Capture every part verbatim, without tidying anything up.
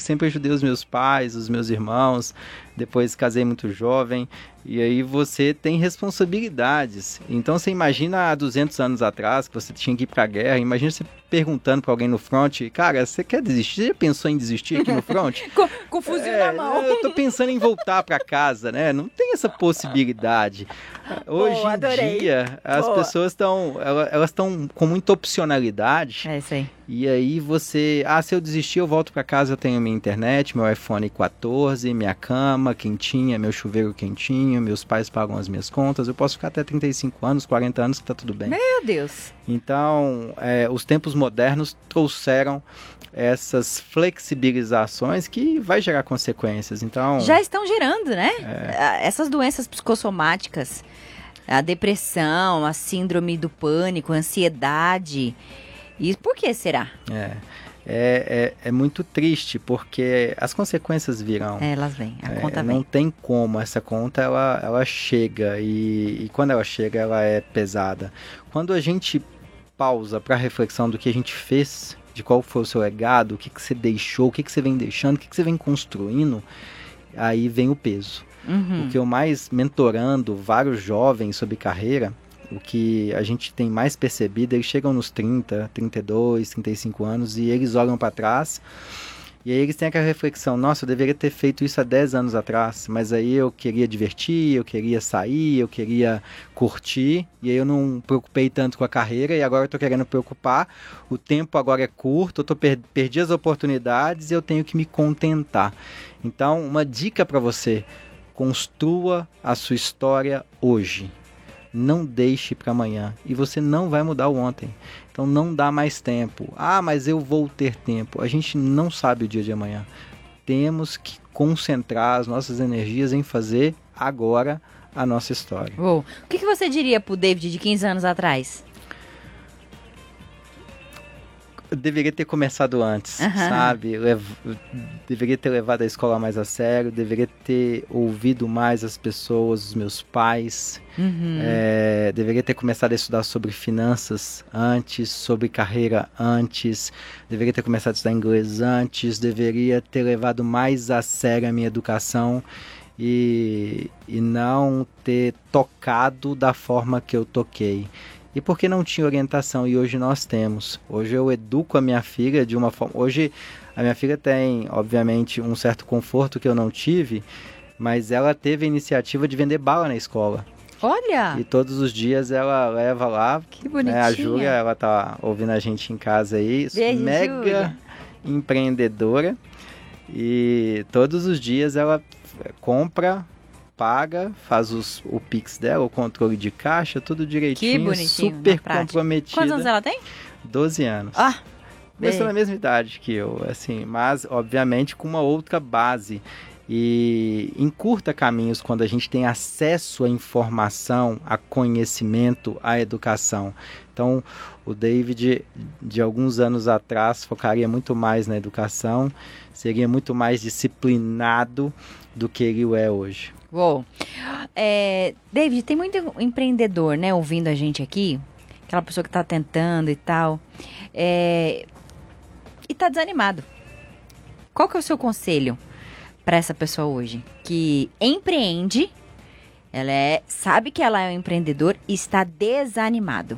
sempre ajudei os meus pais, os meus irmãos, depois casei muito jovem, e aí você tem responsabilidades. Então você imagina há duzentos anos atrás, que você tinha que ir pra guerra, imagina você perguntando pra alguém no front, cara, você quer desistir? Você já pensou em desistir aqui no front? com, com o fuzil é, na mão. Eu tô pensando em voltar pra casa, né? Não tem essa possibilidade. Hoje Boa, em adorei. dia, as Boa. pessoas estão elas estão com muita opcionalidade. É isso aí. E aí você, ah, se eu desistir, eu volto pra casa, eu tenho minha internet, meu iPhone quatorze, minha cama quentinha, meu chuveiro quentinho, meus pais pagam as minhas contas, eu posso ficar até trinta e cinco anos, quarenta anos, que tá tudo bem. Meu Deus! Então, é, os tempos modernos trouxeram essas flexibilizações que vai gerar consequências. Então, já estão gerando, né? É... Essas doenças psicossomáticas, a depressão, a síndrome do pânico, a ansiedade. E por que será? É, é, é, é muito triste, porque as consequências virão. É, elas vêm, a é, conta não vem. tem como, essa conta ela, ela chega e, e quando ela chega ela é pesada. Quando a gente pausa para a reflexão do que a gente fez, de qual foi o seu legado, o que, que você deixou, o que, que você vem deixando, o que, que você vem construindo, aí vem o peso. Uhum. O que eu mais mentorando vários jovens sobre carreira, o que a gente tem mais percebido, eles chegam nos trinta, trinta e dois, trinta e cinco anos e eles olham para trás e aí eles têm aquela reflexão, nossa, eu deveria ter feito isso há dez anos atrás, mas aí eu queria divertir, eu queria sair, eu queria curtir, e aí eu não me preocupei tanto com a carreira e agora eu tô querendo preocupar, o tempo agora é curto, eu tô per- perdi as oportunidades e eu tenho que me contentar. Então, uma dica para você, construa a sua história hoje. Não deixe para amanhã. E você não vai mudar o ontem. Então não dá mais tempo. Ah, mas eu vou ter tempo. A gente não sabe o dia de amanhã. Temos que concentrar as nossas energias em fazer agora a nossa história. Uou. O que, que você diria pro David de quinze anos atrás? Eu deveria ter começado antes, uhum. sabe? Eu, eu deveria ter levado a escola mais a sério, deveria ter ouvido mais as pessoas, os meus pais. Uhum. É, deveria ter começado a estudar sobre finanças antes, sobre carreira antes, deveria ter começado a estudar inglês antes, deveria ter levado mais a sério a minha educação e, e não ter tocado da forma que eu toquei. E porque não tinha orientação, e hoje nós temos. Hoje eu educo a minha filha de uma forma... Hoje a minha filha tem, obviamente, um certo conforto que eu não tive, mas ela teve a iniciativa de vender bala na escola. Olha! E todos os dias ela leva lá. Que bonitinha. Né, a Júlia, ela tá ouvindo a gente em casa aí. Beijo, mega Júlia. Empreendedora. E todos os dias ela compra... paga, faz os, o Pix dela, o controle de caixa, tudo direitinho, que bonitinho, super comprometida. Quantos anos ela tem? doze anos. Ah, começou na mesma idade que eu, assim, mas obviamente com uma outra base. E encurta caminhos quando a gente tem acesso à informação, a conhecimento, à educação. Então, o David, de alguns anos atrás, focaria muito mais na educação, seria muito mais disciplinado do que ele é hoje. Uou. É, David, tem muito empreendedor, né, ouvindo a gente aqui, aquela pessoa que está tentando e tal, é, e está desanimado. Qual que é o seu conselho para essa pessoa hoje que empreende, ela é, sabe que ela é um empreendedor e está desanimado?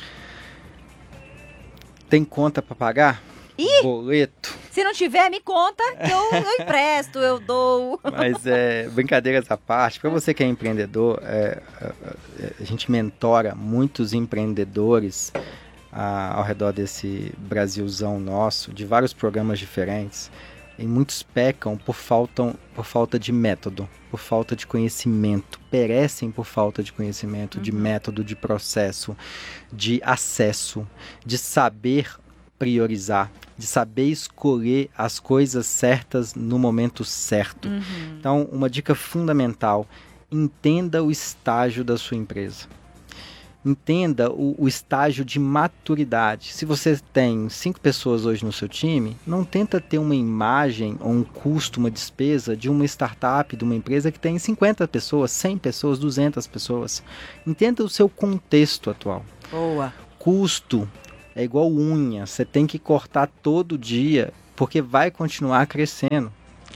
Tem conta para pagar? Ih, boleto? Se não tiver, me conta que eu, eu empresto, eu dou. Mas é, brincadeiras à parte, para você que é empreendedor, é, a, a gente mentora muitos empreendedores a, ao redor desse Brasilzão nosso, de vários programas diferentes. E muitos pecam por falta, por falta de método, por falta de conhecimento, perecem por falta de conhecimento, uhum. de método, de processo, de acesso, de saber priorizar, de saber escolher as coisas certas no momento certo. Uhum. Então, uma dica fundamental, entenda o estágio da sua empresa. Entenda o, o estágio de maturidade. Se você tem cinco pessoas hoje no seu time, não tenta ter uma imagem ou um custo, uma despesa de uma startup, de uma empresa que tem cinquenta pessoas, cem pessoas, duzentas pessoas. Entenda o seu contexto atual. Boa. Custo é igual unha, você tem que cortar todo dia. porque vai continuar crescendo.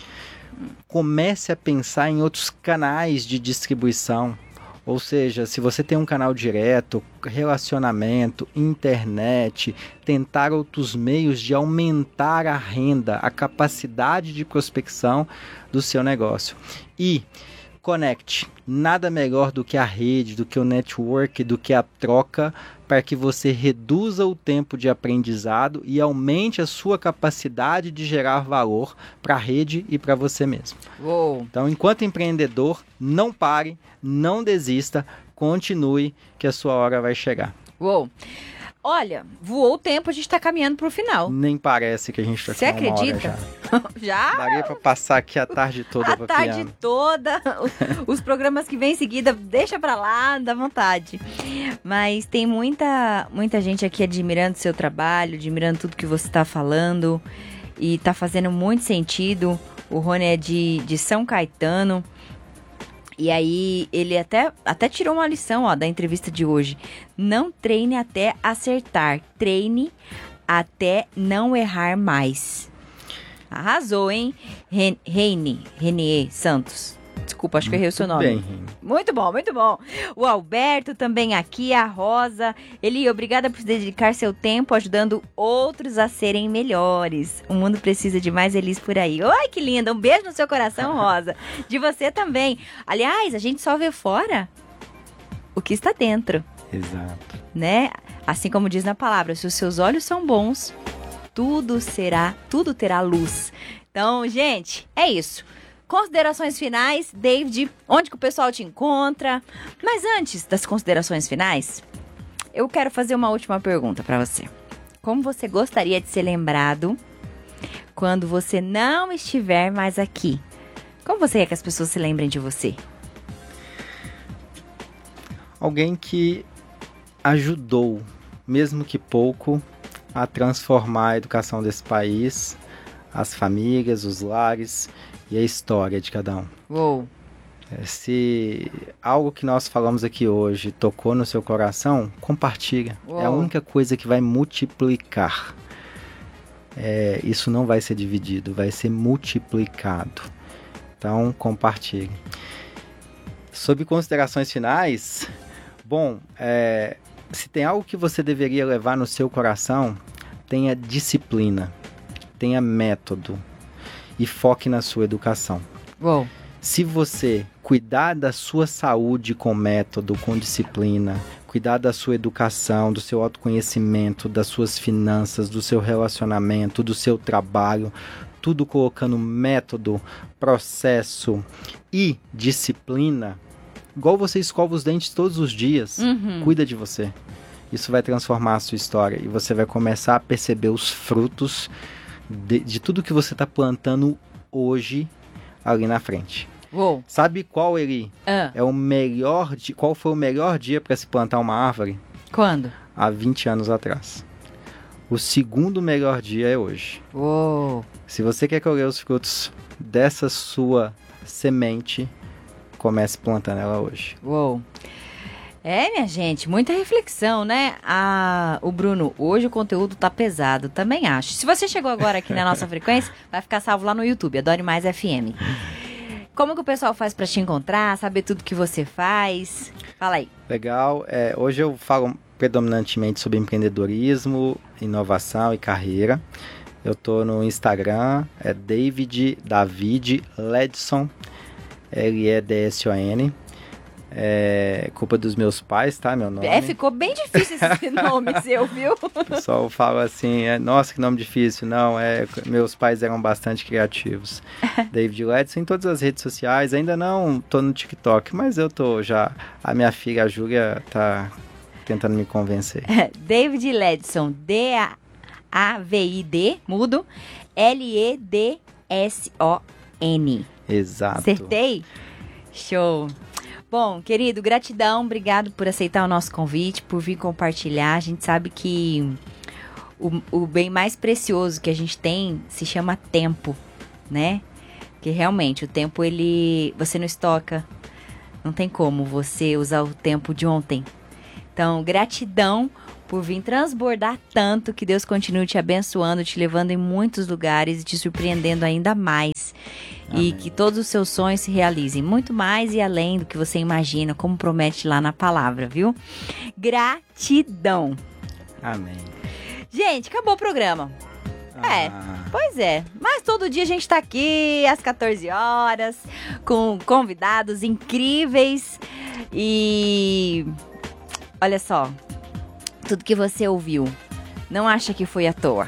Comece a pensar em outros canais de distribuição. Ou seja, se você tem um canal direto, relacionamento, internet, tentar outros meios de aumentar a renda, a capacidade de prospecção do seu negócio. E conecte. Nada melhor do que a rede, do que o network, do que a troca, para que você reduza o tempo de aprendizado e aumente a sua capacidade de gerar valor para a rede e para você mesmo. Uou. Então, enquanto empreendedor, não pare, não desista, continue que a sua hora vai chegar. Uou. Olha, voou o tempo, a gente tá caminhando pro final. Nem parece que a gente tá Você com uma acredita? hora já. Já? Daria pra passar aqui a tarde toda A tarde papiando. toda. Os programas que vêm em seguida, deixa pra lá, dá vontade. Mas tem muita, muita gente aqui admirando o seu trabalho, admirando tudo que você tá falando. E tá fazendo muito sentido. O Rony é de, de São Caetano. E aí, ele até, até tirou uma lição, ó, da entrevista de hoje. Não treine até acertar, treine até não errar mais. Arrasou, hein? Ren- Reine, Renier Santos. Desculpa, acho que eu errei o seu nome. Bem, Reni. Muito bom, muito bom. O Alberto também aqui, a Rosa. Eli, obrigada por dedicar seu tempo ajudando outros a serem melhores. O mundo precisa de mais Elis por aí. Ai, que linda. Um beijo no seu coração, Rosa. De você também. Aliás, a gente só vê fora o que está dentro, Exato. né? Assim como diz na palavra, se os seus olhos são bons, tudo será, tudo terá luz. Então, gente, é isso. Considerações finais, David, onde que o pessoal te encontra? Mas antes das considerações finais, eu quero fazer uma última pergunta para você. Como você gostaria de ser lembrado quando você não estiver mais aqui? Como você quer que as pessoas se lembrem de você? Alguém que ajudou, mesmo que pouco, a transformar a educação desse país, as famílias, os lares e a história de cada um. Uou. Se algo que nós falamos aqui hoje tocou no seu coração, compartilha. Uou. É a única coisa que vai multiplicar. É, isso não vai ser dividido, vai ser multiplicado. Então, compartilhe. Sobre considerações finais, bom, é, se tem algo que você deveria levar no seu coração, tenha disciplina, tenha método e foque na sua educação. Uou. Se você cuidar da sua saúde com método, com disciplina, cuidar da sua educação, do seu autoconhecimento, das suas finanças, do seu relacionamento, do seu trabalho, tudo colocando método, processo e disciplina, igual você escova os dentes todos os dias, Uhum. cuida de você. Isso vai transformar a sua história e você vai começar a perceber os frutos de, de tudo que você está plantando hoje ali na frente. Uou. Sabe qual, Eli? Ah, É o melhor di- qual foi o melhor dia para se plantar uma árvore? quando? Há vinte anos atrás. O segundo melhor dia é hoje. Uou. Se você quer colher os frutos dessa sua semente, comece plantando ela hoje. Uou. É, minha gente, muita reflexão, né? Ah, o Bruno, hoje o conteúdo tá pesado, também acho. Se você chegou agora aqui na nossa frequência, vai ficar salvo lá no YouTube, Adore Mais F M. Como que o pessoal faz pra te encontrar, saber tudo que você faz? Fala aí. Legal. É, hoje eu falo predominantemente sobre empreendedorismo, inovação e carreira. Eu tô no Instagram, é David David Ledson, L E D S O N. É culpa dos meus pais, tá? Meu nome. É, ficou bem difícil esse nome seu, viu? O pessoal fala assim, é, nossa, que nome difícil. Não, é, meus pais eram bastante criativos. David Ledson em todas as redes sociais. Ainda não tô no TikTok, mas eu tô já. A minha filha, a Júlia, tá tentando me convencer. David Ledson, D A V I D, mudo, L E D S O N. Exato. Acertei? Show. Bom, querido, gratidão, obrigado por aceitar o nosso convite, por vir compartilhar. A gente sabe que o, o bem mais precioso que a gente tem se chama tempo, né? Que realmente o tempo, ele, você não estoca, não tem como você usar o tempo de ontem. Então, gratidão por vir transbordar tanto, que Deus continue te abençoando, te levando em muitos lugares e te surpreendendo ainda mais. Amém. E que todos os seus sonhos se realizem, muito mais e além do que você imagina, como promete lá na palavra, viu? Gratidão. Amém. Gente, acabou o programa. Ah. É, pois é. Mas todo dia a gente tá aqui às quatorze horas com convidados incríveis. E olha só, tudo que você ouviu, não acha que foi à toa.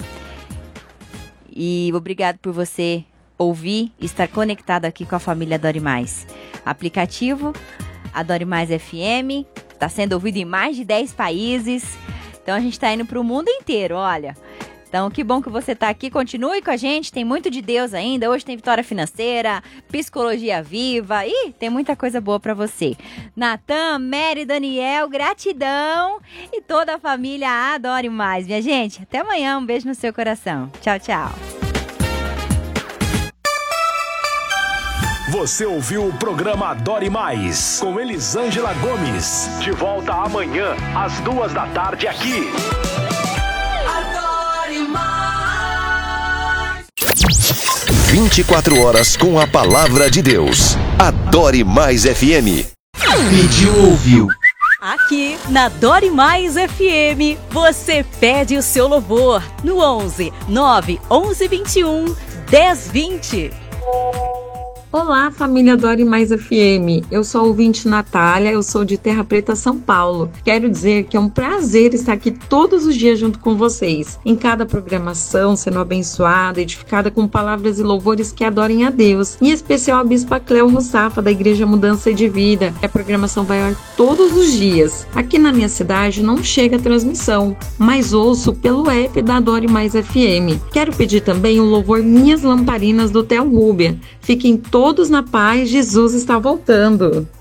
E obrigado por você ouvir e estar conectado aqui com a família Adore Mais. Aplicativo Adore Mais F M, tá sendo ouvido em mais de dez países. Então a gente tá indo pro mundo inteiro, olha. Então, que bom que você está aqui. Continue com a gente. Tem muito de Deus ainda. Hoje tem Vitória Financeira, Psicologia Viva. Ih, tem muita coisa boa para você. Natan, Mary, Daniel, gratidão. E toda a família Adore Mais, minha gente. Até amanhã. Um beijo no seu coração. Tchau, tchau. Você ouviu o programa Adore Mais, com Elisângela Gomes. De volta amanhã, às duas da tarde aqui. vinte e quatro horas com a palavra de Deus. Adore Mais F M. Pediu, ouviu. Aqui na Adore Mais F M, você pede o seu louvor no onze, nove, onze, vinte e um, dez, vinte. Olá, família Adore Mais F M. Eu sou a ouvinte Natália, eu sou de Terra Preta, São Paulo. Quero dizer que é um prazer estar aqui todos os dias junto com vocês, em cada programação, sendo abençoada, edificada com palavras e louvores que adorem a Deus. Em especial a Bispa Cleo Russafa, da Igreja Mudança de Vida. A programação vai ao ar todos os dias. Aqui na minha cidade não chega a transmissão, mas ouço pelo app da Adore Mais F M. Quero pedir também o louvor Minhas Lamparinas, do Theo Rubia. Fiquem todos na paz, Jesus está voltando.